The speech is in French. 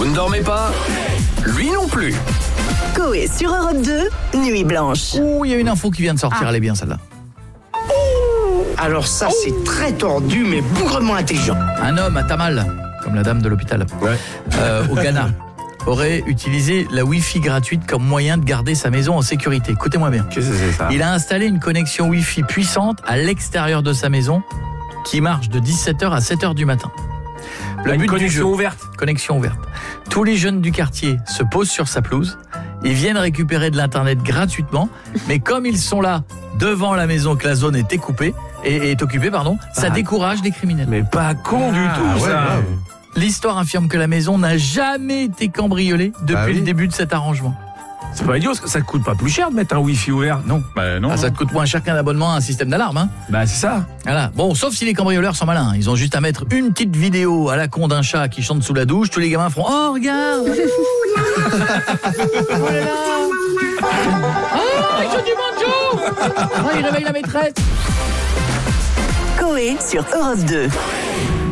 Vous ne dormez pas? Lui non plus. Coé sur Europe 2, Nuit Blanche. Ouh, il y a une info qui vient de sortir, elle est bien celle-là. Alors ça, c'est très tordu, mais bougrement intelligent. Un homme à Tamal, comme la dame de l'hôpital, au Ghana, aurait utilisé la Wi-Fi gratuite comme moyen de garder sa maison en sécurité. Écoutez-moi bien. Qu'est-ce que c'est ça? Il a installé une connexion Wi-Fi puissante à l'extérieur de sa maison qui marche de 17h à 7h du matin. Une connexion ouverte. Connexion ouverte. Tous les jeunes du quartier se posent sur sa pelouse. Ils viennent récupérer de l'internet gratuitement, mais comme ils sont là devant la maison que la zone est occupée, ça décourage les criminels. Mais pas con du tout, ça. Ouais. L'histoire affirme que la maison n'a jamais été cambriolée depuis le début de cet arrangement. C'est pas idiot, ça te coûte pas plus cher de mettre un Wi-Fi ouvert? Non. Non. Ça te coûte moins cher qu'un abonnement à un système d'alarme. Hein. C'est ça. Voilà. Bon, sauf si les cambrioleurs sont malins. Ils ont juste à mettre une petite vidéo à la con d'un chat qui chante sous la douche. Tous les gamins feront « Oh, regarde !» Oh là là. Oh, il joue du banjo. Oh, il réveille la maîtresse. Coé sur Europe 2.